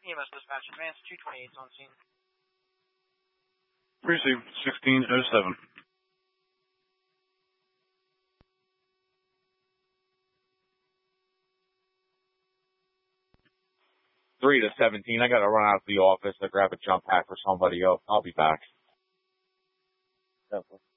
EMS dispatch advance 228 on scene. Received 1607. Three to 17. I got to run out of the office to grab a jump pack for somebody else. I'll be back. Definitely.